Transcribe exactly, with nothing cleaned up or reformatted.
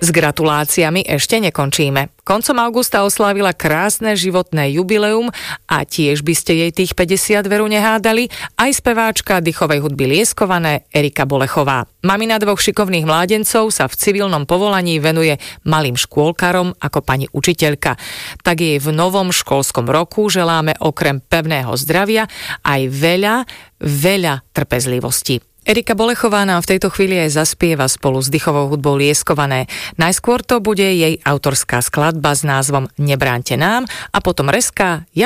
S gratuláciami ešte nekončíme. Koncom augusta oslávila krásne životné jubileum a tiež by ste jej tých päťdesiat veru nehádali aj speváčka dýchovej hudby Lieskované Erika Bolechová. Mamina dvoch šikovných mládencov sa v civilnom povolaní venuje malým škôlkarom ako pani učiteľka. Tak jej v novom školskom roku želáme okrem pevného zdravia aj veľa, veľa trpezlivosti. Erika Bolechová nám v tejto chvíli aj zaspieva spolu s dýchovou hudbou Lieskované. Najskôr to bude jej autorská skladba s názvom Nebráňte nám a potom rezká